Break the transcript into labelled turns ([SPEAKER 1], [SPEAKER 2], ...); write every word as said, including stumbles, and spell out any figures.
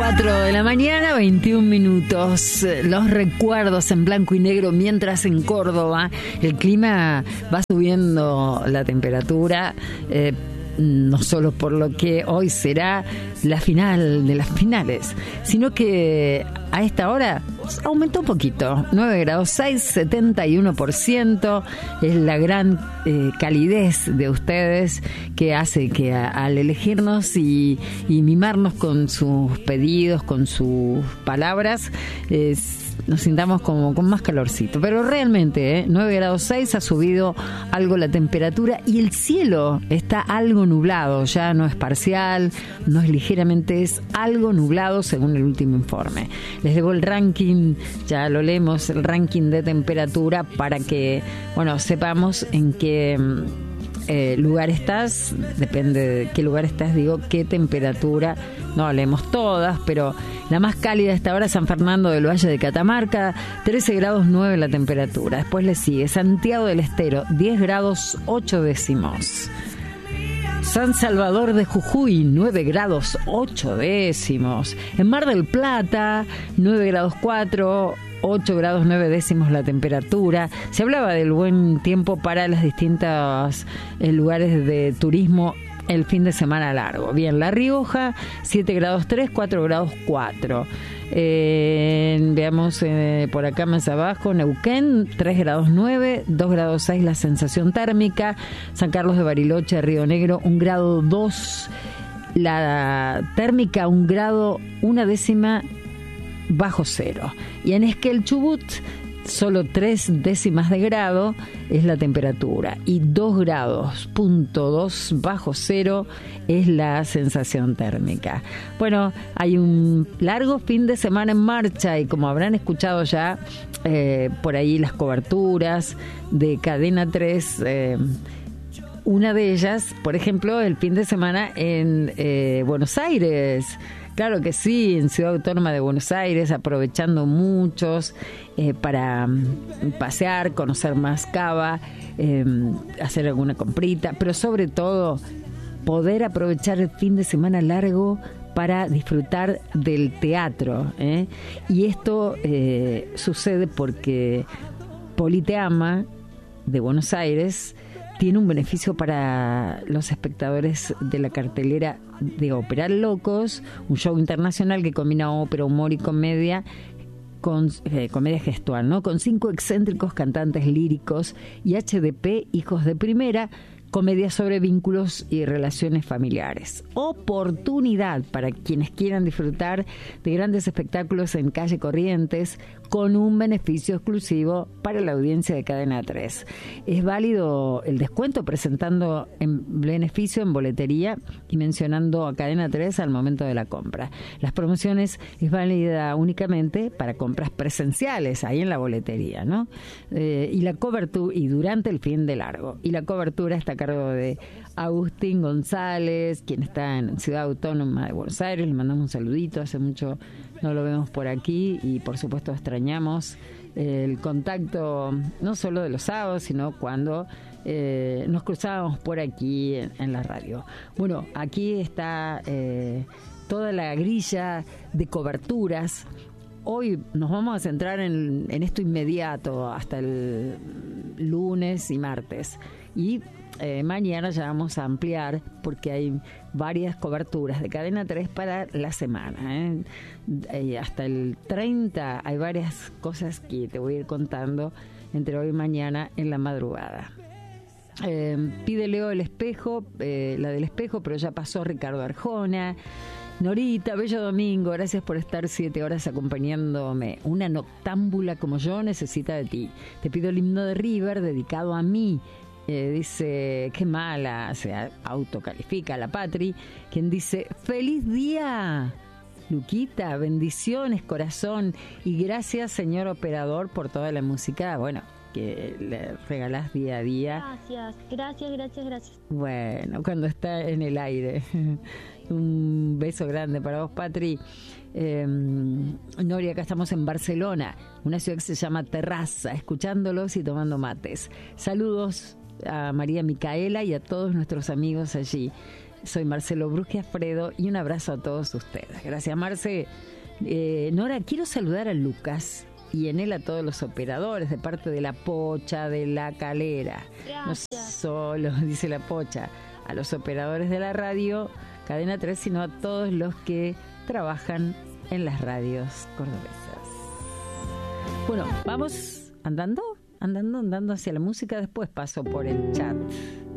[SPEAKER 1] cuatro de la mañana, veintiún minutos. Los recuerdos en blanco y negro, mientras en Córdoba el clima va subiendo la temperatura, eh, no solo por lo que hoy será la final de las finales, sino que a esta hora aumentó un poquito, nueve grados seis, setenta y uno por ciento. Es la gran eh, calidez de ustedes que hace que a, al elegirnos y, y mimarnos con sus pedidos, con sus palabras, eh, nos sintamos como con más calorcito. Pero realmente, ¿eh? nueve grados seis, ha subido algo la temperatura y el cielo está algo nublado, ya no es parcial, no es ligeramente, es algo nublado según el último informe. Les debo el ranking, ya lo leemos, el ranking de temperatura para que, bueno, sepamos en qué eh, lugar estás, depende de qué lugar estás, digo, qué temperatura, no leemos todas, pero la más cálida hasta ahora, San Fernando del Valle de Catamarca, trece grados nueve la temperatura. Después le sigue Santiago del Estero, diez grados ocho décimos. San Salvador de Jujuy, nueve grados ocho décimos. En Mar del Plata, nueve grados cuatro, ocho grados nueve décimos la temperatura. Se hablaba del buen tiempo para los distintos eh, lugares de turismo el fin de semana largo. Bien, La Rioja, siete grados tres, cuatro grados cuatro. Eh, veamos eh, por acá más abajo, Neuquén, tres grados nueve, dos grados seis la sensación térmica. San Carlos de Bariloche, Río Negro, un grado dos la térmica, un grado, una décima bajo cero. Y en Esquel, Chubut, solo tres décimas de grado es la temperatura y dos grados punto dos bajo cero es la sensación térmica. Bueno, hay un largo fin de semana en marcha y como habrán escuchado ya eh, por ahí las coberturas de Cadena tres, eh, una de ellas, por ejemplo, el fin de semana en eh, Buenos Aires. Claro que sí, en Ciudad Autónoma de Buenos Aires, aprovechando muchos eh, para pasear, conocer más Cava, eh, hacer alguna comprita, pero sobre todo poder aprovechar el fin de semana largo para disfrutar del teatro, ¿eh? Y esto eh, sucede porque Politeama de Buenos Aires tiene un beneficio para los espectadores de la cartelera de Ópera Locos, un show internacional que combina ópera, humor y comedia, con eh, comedia gestual, ¿no? Con cinco excéntricos cantantes líricos y H D P, hijos de primera, comedia sobre vínculos y relaciones familiares. Oportunidad para quienes quieran disfrutar de grandes espectáculos en calle Corrientes con un beneficio exclusivo para la audiencia de Cadena tres. Es válido el descuento presentando en beneficio en boletería y mencionando a Cadena tres al momento de la compra. Las promociones es válida únicamente para compras presenciales ahí en la boletería, ¿no? Eh, y la cobertura y durante el fin de largo. Y la cobertura está a cargo de Agustín González, quien está en Ciudad Autónoma de Buenos Aires. Le mandamos un saludito, hace mucho no lo vemos por aquí y por supuesto extrañamos eh, el contacto no solo de los sábados, sino cuando eh, nos cruzábamos por aquí en, en la radio. Bueno, aquí está eh, toda la grilla de coberturas. Hoy nos vamos a centrar en, en esto inmediato hasta el lunes y martes. Y eh, mañana ya vamos a ampliar porque hay varias coberturas de Cadena tres para la semana, ¿eh? Eh, hasta el treinta hay varias cosas que te voy a ir contando entre hoy y mañana en la madrugada. Eh, pide Leo el espejo, eh, la del espejo, pero ya pasó Ricardo Arjona. Norita, bello domingo, gracias por estar siete horas acompañándome. Una noctámbula como yo necesita de ti. Te pido el himno de River dedicado a mí. Eh, dice, qué mala, se autocalifica la Patri, quien dice, feliz día, Luquita, bendiciones, corazón, y gracias, señor operador, por toda la música, bueno, que le regalás día a día.
[SPEAKER 2] Gracias, gracias, gracias, gracias.
[SPEAKER 1] Bueno, cuando está en el aire. Un beso grande para vos, Patri. Eh, Nori, acá estamos en Barcelona, una ciudad que se llama Terraza, escuchándolos y tomando mates. Saludos a María Micaela y a todos nuestros amigos allí. Soy Marcelo Bruschi Alfredo y un abrazo a todos ustedes. Gracias, Marce. Eh, Nora, quiero saludar a Lucas y en él a todos los operadores de parte de La Pocha, de La Calera.
[SPEAKER 2] Gracias.
[SPEAKER 1] No solo, dice La Pocha, a los operadores de la radio Cadena tres, sino a todos los que trabajan en las radios cordobesas. Bueno, vamos andando, andando, andando hacia la música. Después paso por el chat.